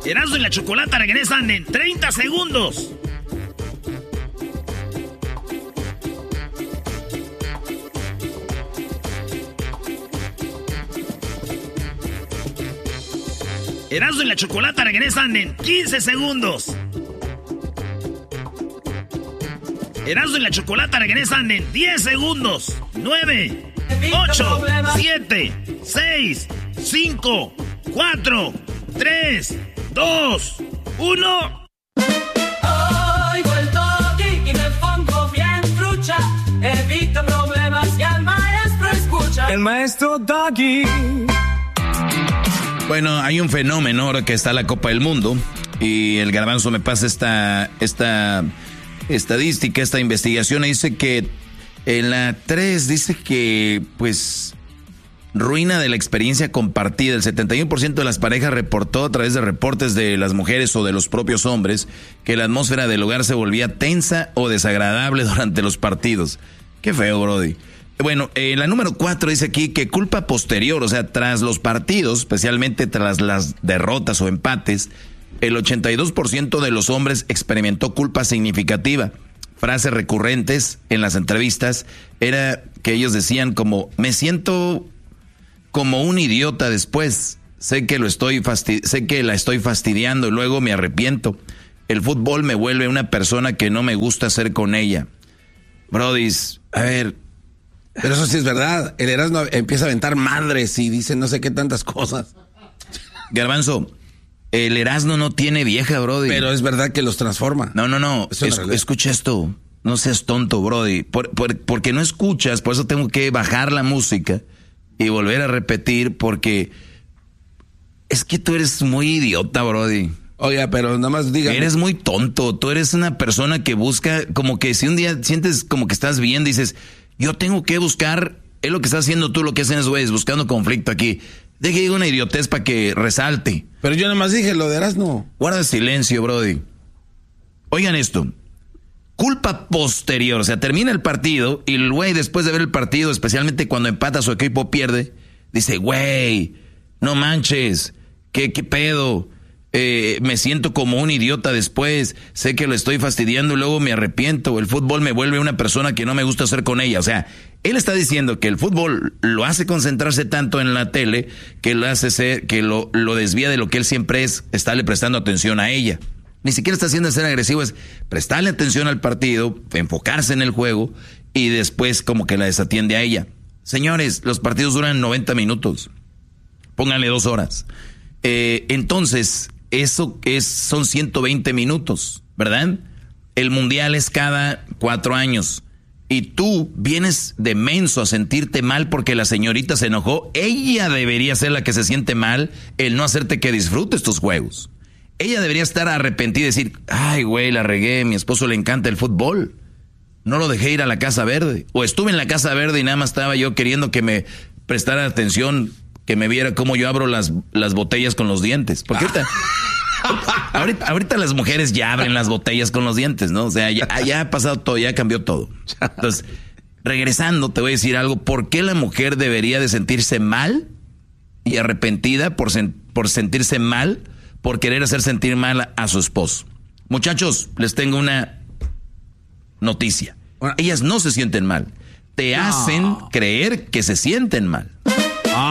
Erasmo y la Chocolata regresan en 30 segundos. Erasmo y la Chocolata regresan en 15 segundos. Erasmo y la Chocolata regresan en 10 segundos. 9, 8, 7, 6, 5, 4, 3, 2, 1. Oigo el toque y me pongo bien trucha. Evito problemas y al maestro escucha. El maestro Doggy. Bueno, hay un fenómeno ahora que está la Copa del Mundo y el Garbanzo me pasa esta estadística, esta investigación, y dice que en la 3 dice que pues ruina de la experiencia compartida. El 71% de las parejas reportó a través de reportes de las mujeres o de los propios hombres que la atmósfera del hogar se volvía tensa o desagradable durante los partidos. Qué feo, brody. Bueno, la número 4 dice aquí que culpa posterior, o sea, tras los partidos, especialmente tras las derrotas o empates, el 82% de los hombres experimentó culpa significativa. Frases recurrentes en las entrevistas era que ellos decían como, me siento como un idiota después, sé que la estoy fastidiando y luego me arrepiento. El fútbol me vuelve una persona que no me gusta ser con ella. Brodis, a ver... Pero eso sí es verdad. El Erasmo empieza a aventar madres y dice no sé qué tantas cosas. Garbanzo, el Erasmo no tiene vieja, brody. Pero es verdad que los transforma. No. Escucha esto. No seas tonto, brody. Porque no escuchas, por eso tengo que bajar la música y volver a repetir, porque es que tú eres muy idiota, brody. Oiga, pero nada más dígame. Eres muy tonto. Tú eres una persona que busca, como que si un día sientes como que estás bien, dices... Yo tengo que buscar, es lo que estás haciendo tú, lo que hacen esos güeyes, buscando conflicto aquí. Deje ir una idiotez para que resalte. Pero yo nada más dije lo de Erasmo. Guarda silencio, brody. Oigan esto. Culpa posterior, o sea, termina el partido y el güey después de ver el partido, especialmente cuando empata su equipo pierde, dice, güey, no manches, ¿qué pedo? Me siento como un idiota después, sé que lo estoy fastidiando y luego me arrepiento, el fútbol me vuelve una persona que no me gusta ser con ella. O sea, él está diciendo que el fútbol lo hace concentrarse tanto en la tele que lo hace ser, que lo desvía de lo que él siempre es, estarle prestando atención a ella. Ni siquiera está haciendo ser agresivo, es prestarle atención al partido, enfocarse en el juego y después como que la desatiende a ella. Señores, los partidos duran 90 minutos, pónganle 2 horas. Entonces... son 120 minutos, ¿verdad? El mundial es cada 4 años. Y tú vienes de menso a sentirte mal porque la señorita se enojó. Ella debería ser la que se siente mal el no hacerte que disfrutes tus juegos. Ella debería estar arrepentida y decir, ay, güey, la regué, mi esposo le encanta el fútbol. No lo dejé ir a la Casa Verde. O estuve en la Casa Verde y nada más estaba yo queriendo que me prestara atención, que me viera cómo yo abro las botellas con los dientes. Porque ahorita las mujeres ya abren las botellas con los dientes, ¿no? O sea, ya ha pasado todo, ya cambió todo. Entonces, regresando, te voy a decir algo. ¿Por qué la mujer debería de sentirse mal y arrepentida por sentirse mal, por querer hacer sentir mal a su esposo? Muchachos, les tengo una noticia. Ellas no se sienten mal. Te hacen creer que se sienten mal.